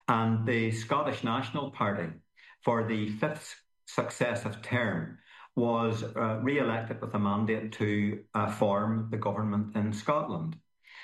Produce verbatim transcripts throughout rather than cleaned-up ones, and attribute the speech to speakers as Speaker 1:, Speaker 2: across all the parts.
Speaker 1: And the Scottish National Party, for the fifth successive term, was uh, re-elected with a mandate to uh, form the government in Scotland.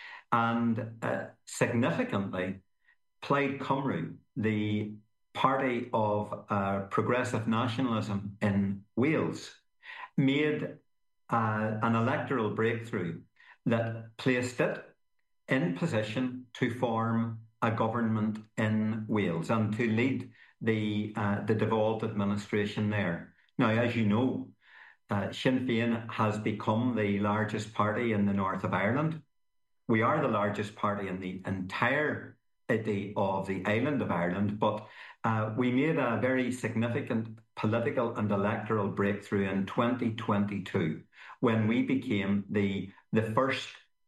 Speaker 1: And uh, significantly, Plaid Cymru, the party of uh, progressive nationalism in Wales, made uh, an electoral breakthrough that placed it in position to form a government in Wales and to lead the uh, the devolved administration there. Now, as you know, uh, Sinn Féin has become the largest party in the north of Ireland. We are the largest party in the entire city of the island of Ireland, but uh, we made a very significant political and electoral breakthrough in twenty twenty-two when we became the, the first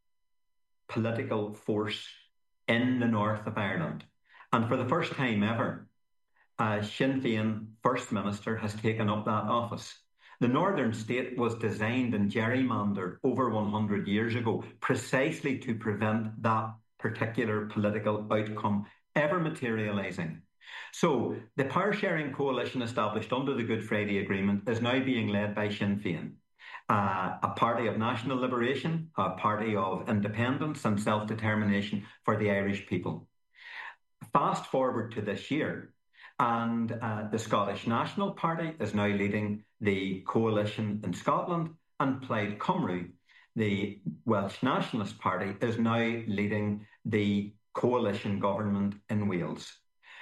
Speaker 1: political force in the north of Ireland. And for the first time ever, uh, Sinn Féin First Minister has taken up that office. The northern state was designed and gerrymandered over one hundred years ago precisely to prevent that particular political outcome ever materialising. So the power-sharing coalition established under the Good Friday Agreement is now being led by Sinn Féin, uh, a party of national liberation, a party of independence and self-determination for the Irish people. Fast forward to this year, and uh, the Scottish National Party is now leading the coalition in Scotland, and Plaid Cymru, the Welsh Nationalist Party, is now leading the coalition government in Wales.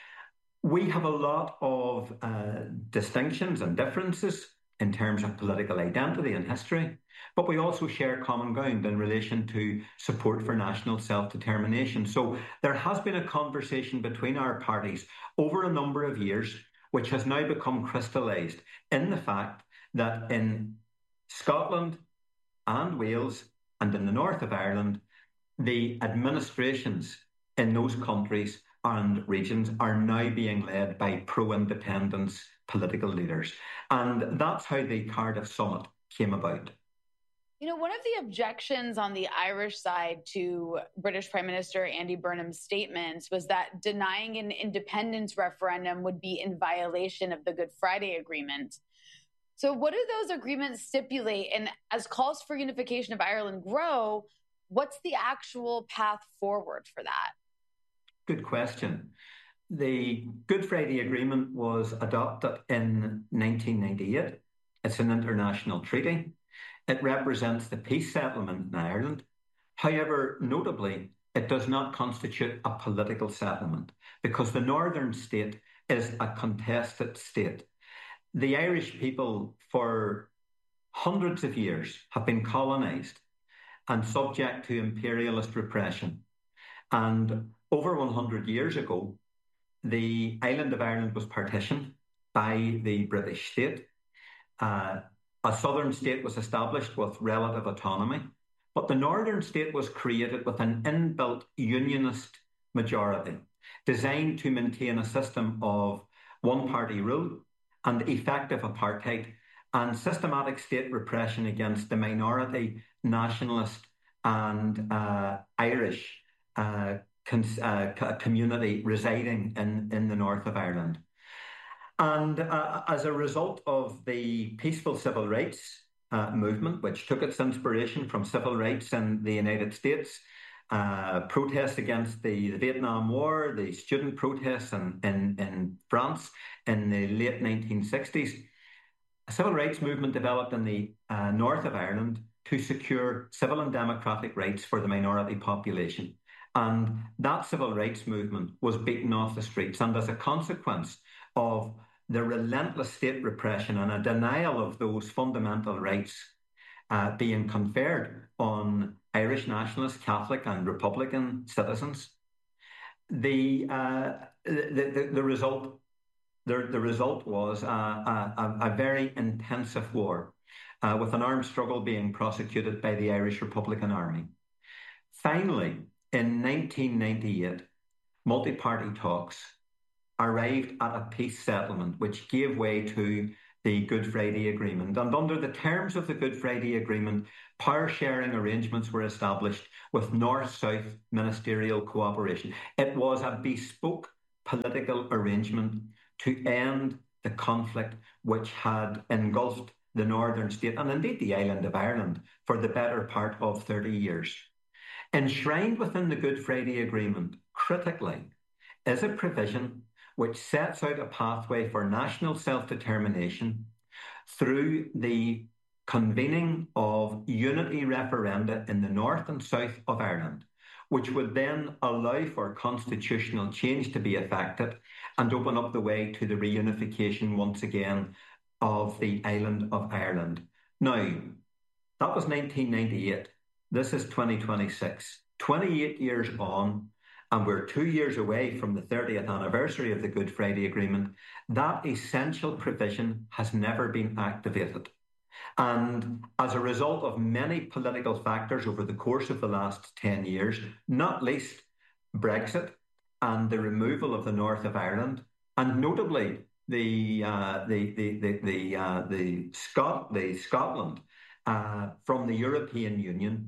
Speaker 1: We have a lot of uh, distinctions and differences in terms of political identity and history, but we also share common ground in relation to support for national self-determination. So there has been a conversation between our parties over a number of years, which has now become crystallised in the fact that in Scotland and Wales and in the north of Ireland, the administrations in those countries and regions are now being led by pro-independence political leaders. And that's how the Cardiff Summit came about.
Speaker 2: You know, one of the objections on the Irish side to British Prime Minister Andy Burnham's statements was that denying an independence referendum would be in violation of the Good Friday Agreement. So what do those agreements stipulate? And as calls for unification of Ireland grow, what's the actual path forward for that?
Speaker 1: Good question. The Good Friday Agreement was adopted in nineteen ninety-eight. It's an international treaty. It represents the peace settlement in Ireland. However, notably, it does not constitute a political settlement because the northern state is a contested state. The Irish people for hundreds of years have been colonised and subject to imperialist repression. And over one hundred years ago, the island of Ireland was partitioned by the British state. Uh, a southern state was established with relative autonomy, but the northern state was created with an inbuilt unionist majority designed to maintain a system of one-party rule and effective apartheid and systematic state repression against the minority nationalist and uh, Irish uh, con- uh, community residing in, in the north of Ireland. And uh, as a result of the peaceful civil rights uh, movement, which took its inspiration from civil rights in the United States, uh, protests against the, the Vietnam War, the student protests in, in, in France in the late nineteen sixties, a civil rights movement developed in the uh, north of Ireland to secure civil and democratic rights for the minority population. And that civil rights movement was beaten off the streets. And as a consequence of the relentless state repression and a denial of those fundamental rights uh, being conferred on Irish nationalist, Catholic and Republican citizens, the uh, the, the, the result the, the result was a, a, a very intensive war uh, with an armed struggle being prosecuted by the Irish Republican Army. Finally, in nineteen ninety-eight, multi-party talks arrived at a peace settlement which gave way to the Good Friday Agreement. And under the terms of the Good Friday Agreement, power-sharing arrangements were established with North-South ministerial cooperation. It was a bespoke political arrangement to end the conflict which had engulfed the northern state and indeed the island of Ireland for the better part of thirty years. Enshrined within the Good Friday Agreement, critically, is a provision which sets out a pathway for national self-determination through the convening of unity referenda in the north and south of Ireland, which would then allow for constitutional change to be effected and open up the way to the reunification once again of the island of Ireland. Now, that was nineteen ninety-eight. This is twenty twenty-six. twenty-eight years on, and we're two years away from the thirtieth anniversary of the Good Friday Agreement. That essential provision has never been activated. And as a result of many political factors over the course of the last ten years, not least Brexit and the removal of the north of Ireland, and notably the uh, the the the the, uh, the, Scot- the Scotland uh, from the European Union,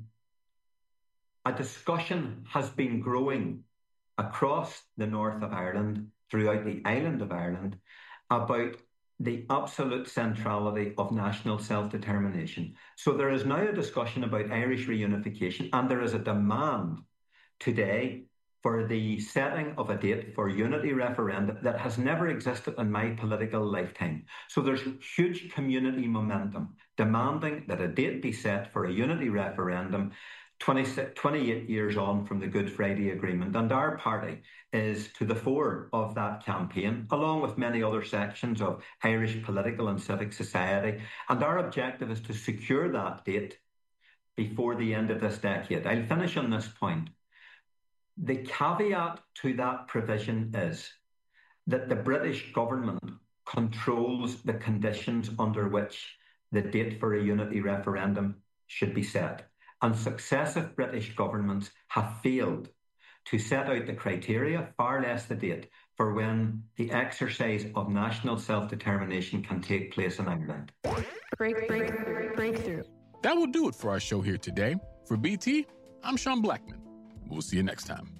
Speaker 1: a discussion has been growing across the north of Ireland, throughout the island of Ireland, about the absolute centrality of national self-determination. So there is now a discussion about Irish reunification, and there is a demand today for the setting of a date for unity referendum that has never existed in my political lifetime. So there's huge community momentum demanding that a date be set for a unity referendum twenty-eight years on from the Good Friday Agreement. And our party is to the fore of that campaign, along with many other sections of Irish political and civic society. And our objective is to secure that date before the end of this decade. I'll finish on this point. The caveat to that provision is that the British government controls the conditions under which the date for a unity referendum should be set. And successive British governments have failed to set out the criteria, far less the date, for when the exercise of national self-determination can take place in Ireland.
Speaker 3: Break, break, breakthrough. That will do it for our show here today. For B T, I'm Sean Blackman. We'll see you next time.